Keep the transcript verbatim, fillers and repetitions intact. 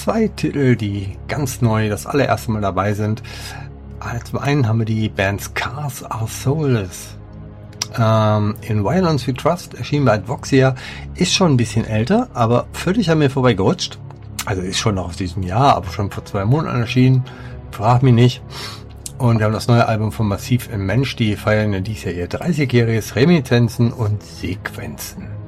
zwei Titel, die ganz neu das allererste Mal dabei sind. Zum einen haben wir die Band Scars Are Soulless. Ähm, in Violence We Trust erschien bei Advoxia, ist schon ein bisschen älter, aber völlig an mir vorbei gerutscht. Also ist schon noch aus diesem Jahr, aber schon vor zwei Monaten erschienen. Frag mich nicht. Und wir haben das neue Album von Massiv im Mensch, die feiern ja dieses Jahr ihr dreißigjähriges, Reminiszenzen und Sequenzen.